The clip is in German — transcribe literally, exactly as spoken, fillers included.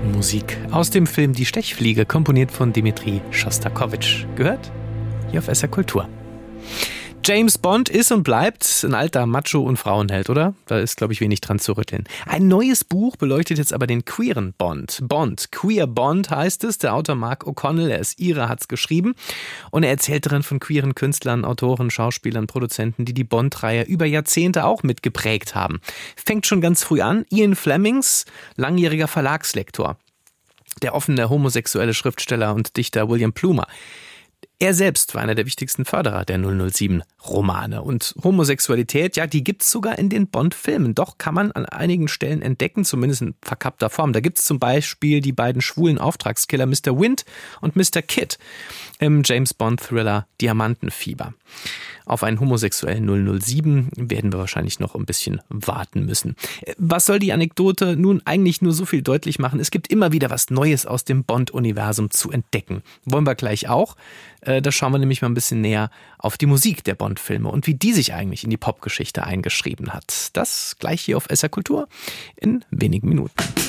Musik aus dem Film Die Stechfliege, komponiert von Dmitri Schostakowitsch. Gehört hier auf S R Kultur. James Bond ist und bleibt ein alter Macho- und Frauenheld, oder? Da ist, glaube ich, wenig dran zu rütteln. Ein neues Buch beleuchtet jetzt aber den queeren Bond. Bond, Queer Bond heißt es. Der Autor Mark O'Connell, er ist Ire, hat es geschrieben. Und er erzählt darin von queeren Künstlern, Autoren, Schauspielern, Produzenten, die die Bond-Reihe über Jahrzehnte auch mitgeprägt haben. Fängt schon ganz früh an. Ian Flemings, langjähriger Verlagslektor. Der offene homosexuelle Schriftsteller und Dichter William Plumer. Er selbst war einer der wichtigsten Förderer der null null sieben-Romane. Und Homosexualität, ja, die gibt's sogar in den Bond-Filmen. Doch kann man an einigen Stellen entdecken, zumindest in verkappter Form. Da gibt's zum Beispiel die beiden schwulen Auftragskiller Mister Wind und Mister Kidd im James-Bond-Thriller Diamantenfieber. Auf einen homosexuellen null null sieben werden wir wahrscheinlich noch ein bisschen warten müssen. Was soll die Anekdote nun eigentlich nur so viel deutlich machen? Es gibt immer wieder was Neues aus dem Bond-Universum zu entdecken. Wollen wir gleich auch. Da schauen wir nämlich mal ein bisschen näher auf die Musik der Bond-Filme und wie die sich eigentlich in die Popgeschichte eingeschrieben hat. Das gleich hier auf S R Kultur in wenigen Minuten.